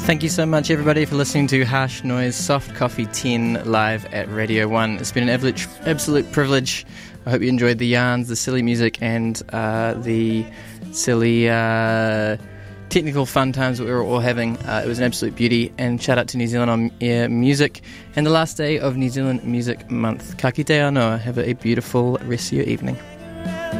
Thank you so much, everybody, for listening to Harsh Noise Soft Coffee 10 live at Radio 1. It's been an absolute privilege. I hope you enjoyed the yarns, the silly music, and the silly technical fun times that we were all having. It was an absolute beauty, and shout out to New Zealand On Air Music and the last day of New Zealand Music Month. Ka kite anoa. Have a beautiful rest of your evening.